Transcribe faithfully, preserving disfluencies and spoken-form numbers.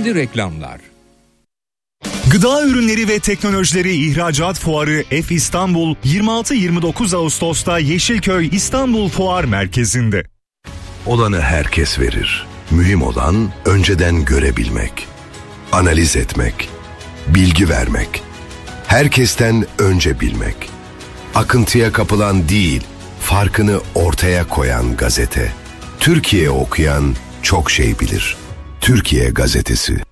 Şimdi reklamlar. Gıda ürünleri ve teknolojileri ihracat fuarı F İstanbul yirmi altı yirmi dokuz Ağustos'ta Yeşilköy İstanbul Fuar Merkezi'nde. Olanı herkes verir. Mühim olan önceden görebilmek, analiz etmek, bilgi vermek, herkesten önce bilmek. Akıntıya kapılan değil, farkını ortaya koyan gazete. Türkiye okuyan çok şey bilir. Türkiye Gazetesi.